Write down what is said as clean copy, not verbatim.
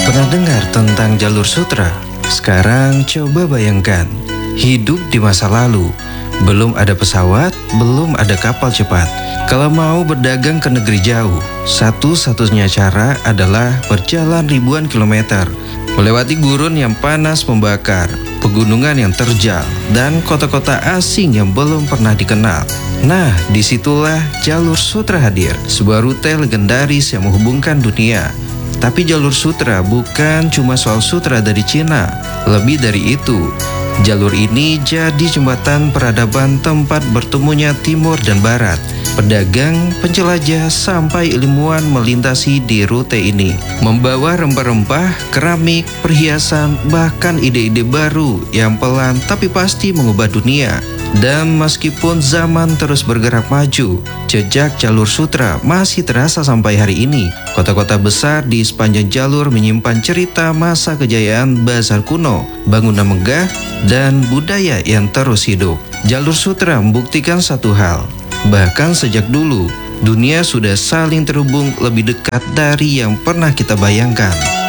Pernah dengar tentang jalur sutra? Sekarang coba bayangkan, hidup di masa lalu. Belum ada pesawat, belum ada kapal cepat. Kalau mau berdagang ke negeri jauh, satu-satunya cara adalah berjalan ribuan kilometer, melewati gurun yang panas membakar, pegunungan yang terjal, dan kota-kota asing yang belum pernah dikenal. Nah, disitulah jalur sutra hadir, sebuah rute legendaris yang menghubungkan dunia. Tapi jalur sutra bukan cuma soal sutra dari Cina, lebih dari itu. Jalur ini jadi jembatan peradaban tempat bertemunya timur dan barat. Pedagang, penjelajah, sampai ilmuwan melintasi di rute ini, membawa rempah-rempah, keramik, perhiasan, bahkan ide-ide baru yang pelan tapi pasti mengubah dunia. Dan meskipun zaman terus bergerak maju, jejak jalur sutra masih terasa sampai hari ini. Kota-kota besar di sepanjang jalur menyimpan cerita masa kejayaan bazar kuno, bangunan megah, dan budaya yang terus hidup. Jalur sutra membuktikan satu hal, bahkan sejak dulu, dunia sudah saling terhubung lebih dekat dari yang pernah kita bayangkan.